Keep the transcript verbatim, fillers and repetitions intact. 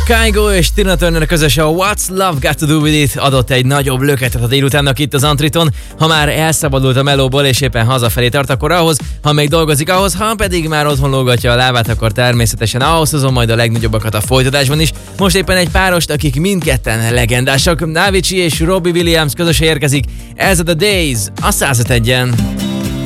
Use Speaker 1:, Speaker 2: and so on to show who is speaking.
Speaker 1: Kygo és Tina Turner közös a What's Love Got To Do With It adott egy nagyobb löketet a délutánnak itt az Antriton. Ha már elszabadult a melóból és éppen hazafelé tart, akkor ahhoz, ha még dolgozik ahhoz, ha pedig már otthon lógatja a lábát, akkor természetesen ahhoz hozom majd a legnagyobbakat a folytatásban is. Most éppen egy párost, akik mindketten legendásak. Avicii és Robbie Williams közösen érkezik. Ez a The Days a század egyen.